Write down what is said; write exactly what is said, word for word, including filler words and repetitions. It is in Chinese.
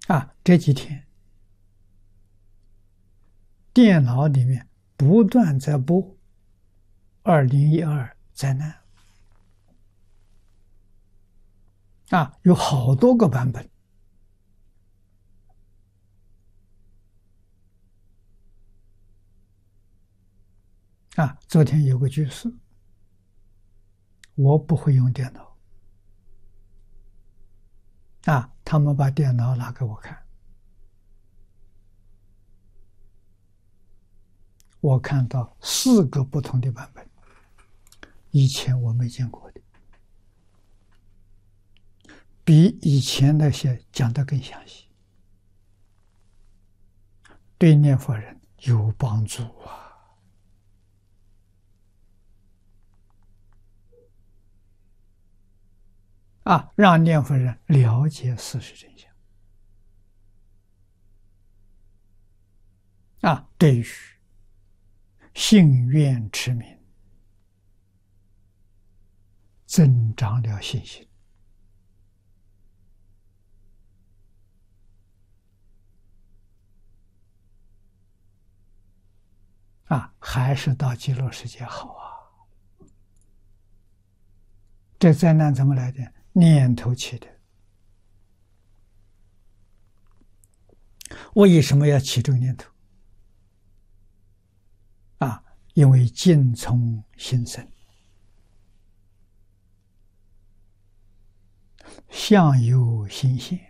啊，这几天电脑里面不断在播二零一二灾难啊，有好多个版本啊。昨天有个居士，我不会用电脑啊，他们把电脑拿给我看，我看到四个不同的版本，以前我没见过的，比以前那些讲得更详细，对念佛人有帮助啊！啊，让念佛人了解事实真相啊，对于信愿持名增长了信心啊，还是到极乐世界好啊！这灾难怎么来的？念头起的。为什么要起这个念头？啊，因为境从心生，相由心现。